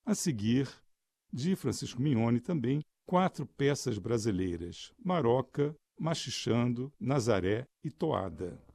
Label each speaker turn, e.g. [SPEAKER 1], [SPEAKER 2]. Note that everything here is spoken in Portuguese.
[SPEAKER 1] A seguir, de Francisco Mignone também, 4 peças brasileiras: Maroca, Machichando, Nazaré e Toada.